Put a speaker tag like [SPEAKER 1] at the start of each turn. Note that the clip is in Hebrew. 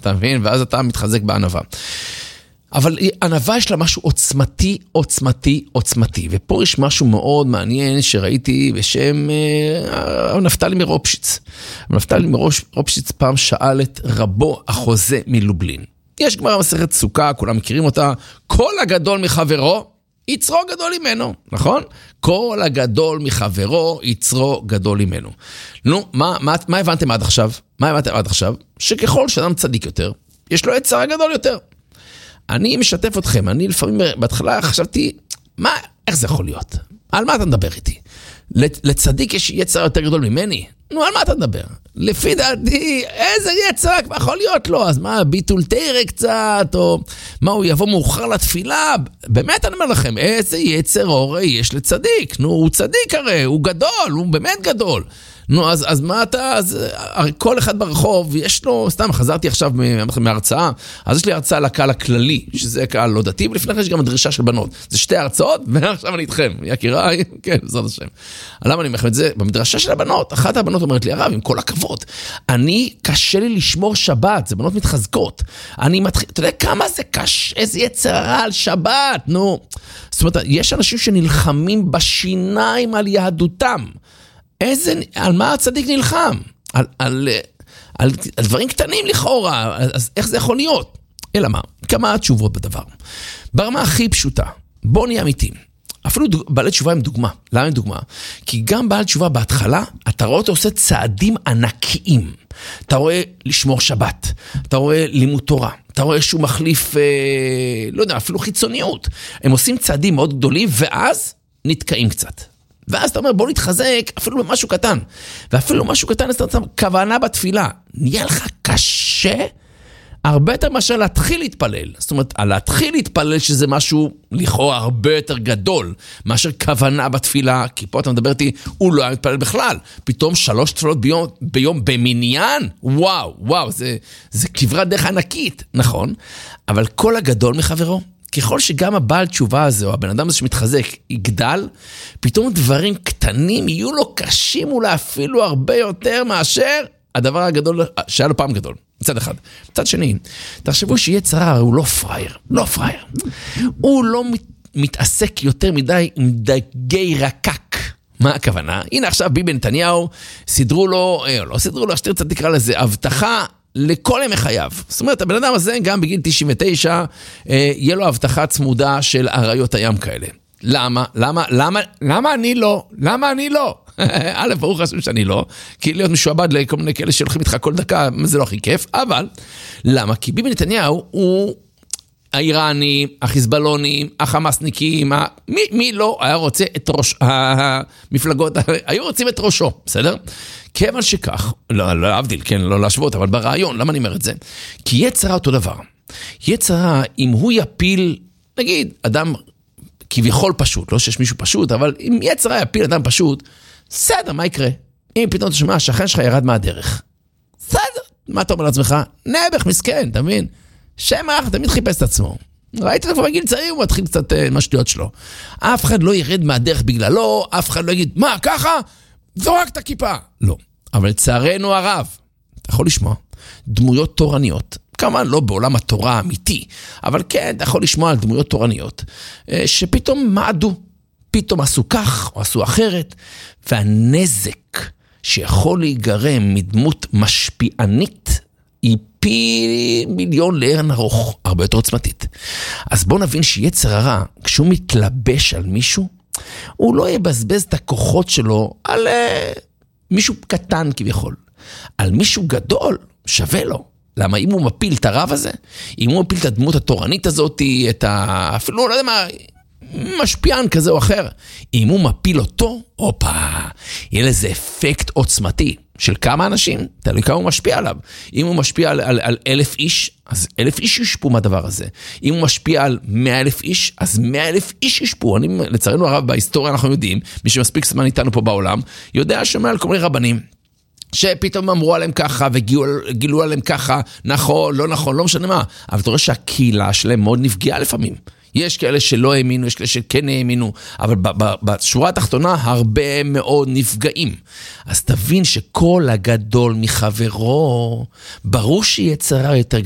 [SPEAKER 1] אתה מבין? ואז אתה מתחזק בענווה. אבל ענווה יש לה משהו עוצמתי, עוצמתי, עוצמתי. ופה יש משהו מאוד מעניין שראיתי בשם נפתלי מרופשיץ. נפתלי מרופשיץ פעם שאל את רבו החוזה מלובלין. יש גמרא מסכת סוכה, כולם מכירים אותה. כל הגדול מחברו, יצרו גדול ממנו, נכון? כל הגדול מחברו, יצרו גדול ממנו. נו, מה הבנתם עד עכשיו? מה הבנתם עד עכשיו? שככל שאדם צדיק יותר, יש לו יצר גדול יותר. אני משתף אתכם, אני לפעמים בהתחלה חשבתי, איך זה יכול להיות? על מה אתה מדבר איתי? לצדיק יש יצר יותר גדול ממני? נו, על מה אתה מדבר? לפי דעתי, איזה יצר יכול להיות לו? אז מה, ביטול תירה קצת, או מה, הוא יבוא מאוחר לתפילה? באמת אני אומר לכם, איזה יצר אורי יש לצדיק? נו, הוא צדיק הרי, הוא גדול, הוא באמת גדול. נו, אז מה אתה, הרי כל אחד ברחוב, יש לו, סתם, חזרתי עכשיו מהרצאה, אז יש לי הרצאה לקהל הכללי, שזה קהל לא דתי, ולפני כן יש גם הדרישה של בנות. זה שתי הרצאות, ועכשיו אני איתכם. יקיריי, כן, בעזרת השם. למה אני אומר לכם את זה? במדרשה של הבנות, אחת הבנות אומרת לי, הרב, עם כל הכבוד, קשה לי לשמור שבת, זה בנות מתחזקות. אני מתחיל, אתה יודע כמה זה קשה, איזה יצרה על שבת, נו. זאת אומרת, יש אנשים שנלחמים בשיניים על יהדותם. על מה הצדיק נלחם? על דברים קטנים לכאורה, אז איך זה יכול להיות? אלא מה? כמה התשובות בדבר. ברמה הכי פשוטה, בוא נהיה אמיתיים. אפילו בעלי תשובה הם דוגמה. למה הם דוגמה? כי גם בעל תשובה בהתחלה, אתה רואה אותו עושה צעדים ענקיים. אתה רואה לשמור שבת, אתה רואה לימוד תורה, אתה רואה שהוא מחליף, לא יודע, אפילו חיצוניות. הם עושים צעדים מאוד גדולים, ואז נתקעים קצת. ואז אתה אומר, בוא נתחזק אפילו במשהו קטן. ואפילו משהו קטן, אז אתה אומר, כוונה בתפילה. נהיה לך קשה, הרבה יותר מאשר להתחיל להתפלל. זאת אומרת, להתחיל להתפלל שזה משהו לכאורה הרבה יותר גדול, מאשר כוונה בתפילה, כי פה אתה מדבר איתי, הוא לא היה מתפלל בכלל. פתאום 3 תפילות ביום במניין? וואו, זה כברת דרך ענקית, נכון? אבל כל הגדול מחברו, ככל שגם הבעל תשובה הזה, או הבן אדם הזה שמתחזק, יגדל, פתאום דברים קטנים יהיו לו קשים אולי אפילו הרבה יותר מאשר הדבר הגדול, שהיה לו פעם גדול, מצד אחד. מצד שני, תחשבו שיהיה צרה, הוא לא פרייר, הוא לא מתעסק יותר מדי עם דגי רקק. מה הכוונה? הנה עכשיו ביבי נתניהו, סידרו לו, לא סידרו לו, שתרצה תקרא לזה, הבטחה, לכל ימי חייו. זאת אומרת, הבן אדם הזה גם בגיל 99, יהיה לו הבטחה צמודה של אריות הים כאלה. למה אני לא? א', ברוך השם שאני לא, כי להיות משועבד לכל מיני כאלה שהולכים איתך כל דקה, זה לא הכי כיף, אבל למה? כי ביבי נתניהו הוא האיראנים, החיזבאללונים, החמאסניקים, מי לא היה רוצה את ראש, המפלגות, היו רוצים את ראשו, בסדר? כיוון שכך, לא להבדיל, כן, לא להשוות, אבל ברעיון, למה אני אומר את זה? כי יצרה אותו דבר. יצרה, אם הוא יפיל, נגיד, אדם כביכול פשוט, לא שיש מישהו פשוט, אבל אם יצרה יפיל אדם פשוט, בסדר, מה יקרה? אם פתאום אתה שומע, השכן שלך ירד מהדרך. בסדר, מה אתה אומר לעצמך? נעבך מסכן, אתה מבין? שם האח תמיד חיפש את עצמו. ראיתי כבר בגיל צעיר, הוא מתחיל קצת משטויות שלו. אף אחד לא ירד מהדרך בגללו, אף אחד לא יגיד, מה, ככה? זורק את הכיפה. לא. אבל לצערנו הרב, אתה יכול לשמוע, דמויות תורניות, כמובן לא בעולם התורה האמיתי, אבל כן, אתה יכול לשמוע על דמויות תורניות, שפתאום מעדו, פתאום עשו כך או עשו אחרת, והנזק שיכול להיגרם מדמות משפיענית, היא פי מיליון לערן ארוך, הרבה יותר עוצמתית. אז בוא נבין שיצר הרע, כשהוא מתלבש על מישהו, הוא לא יבזבז את הכוחות שלו על מישהו קטן כביכול. על מישהו גדול, שווה לו. למה אם הוא מפיל את הרב הזה, אם הוא מפיל את הדמות התורנית הזאת, אפילו לא יודע מה, משפיען כזה או אחר, אם הוא מפיל אותו, יהיה לזה אפקט עוצמתי. של כמה אנשים, תלוי כמה הוא משפיע עליו. אם הוא משפיע על 1,000 איש, אז 1,000 איש ישפו מהדבר הזה. אם הוא משפיע על 100,000 איש, אז 100,000 איש ישפו. לצערנו הרב, בהיסטוריה אנחנו יודעים, מי שמספיק זמן איתנו פה בעולם, יודע שומע על כל מיני רבנים, שפתאום אמרו עליהם ככה, וגילו עליהם ככה, נכון, לא משנה מה. אבל אתה רואה שהקהילה שלהם מאוד נפגעה לפעמים. יש כאלה שלא האמינו, יש כאלה שכן האמינו, אבל בשורה התחתונה הרבה מאוד נפגעים. אז תבין שכל הגדול מחברו, ברור שיהיה צרה יותר